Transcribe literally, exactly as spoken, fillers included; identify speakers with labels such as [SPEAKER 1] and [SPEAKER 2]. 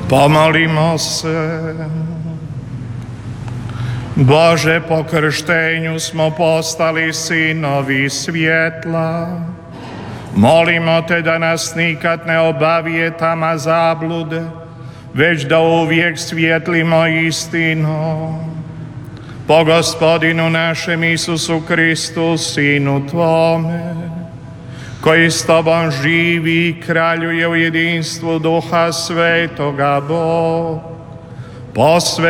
[SPEAKER 1] Pomolimo se. Bože, po krštenju smo postali sinovi svjetla. Molimo te da nas nikad ne obavije tama zablude, već da uvijek svjetlimo istinom. Po Gospodinu našem Isusu Kristu, Sinu Tvome, koji s Tobom živi i kraljuje u jedinstvu Duha Svetoga Bog, posve